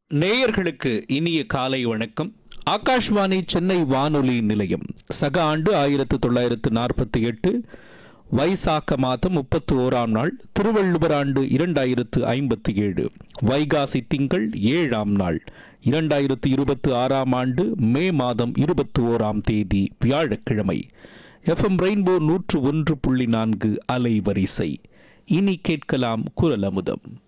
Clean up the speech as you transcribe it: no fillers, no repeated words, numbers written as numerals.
நேயர்களுக்கு இனிய காலை வணக்கம். ஆகாஷ்வாணி சென்னை வானொலி நிலையம். சக ஆண்டு 1948 வைசாக்க மாதம் 31ஆம் நாள், திருவள்ளுவர் ஆண்டு 2057 வைகாசி திங்கள் 7ஆம் நாள், 2026ஆம் ஆண்டு மே மாதம் 21ஆம் தேதி வியாழக்கிழமை. FM ரெயின்போ 101.4 அலைவரிசை. இனி கேட்கலாம் குரல் அமுதம்.